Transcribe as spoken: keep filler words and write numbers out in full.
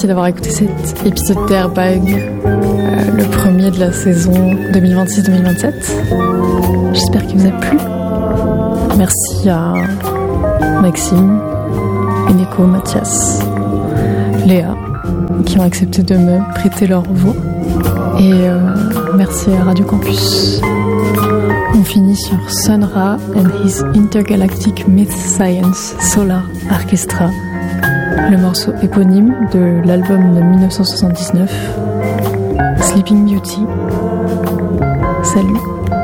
Merci d'avoir écouté cet épisode d'Airbag, euh, le premier de la saison deux mille vingt-six deux mille vingt-sept. J'espère qu'il vous a plu. Merci à Maxime, Eneko, Mathias, Léa, qui ont accepté de me prêter leur voix. Et euh, merci à Radio Campus. On finit sur Sun Ra and His Intergalactic Myth Science Solar Orchestra, le morceau éponyme de l'album de dix-neuf cent soixante-dix-neuf, Sleeping Beauty. Salut.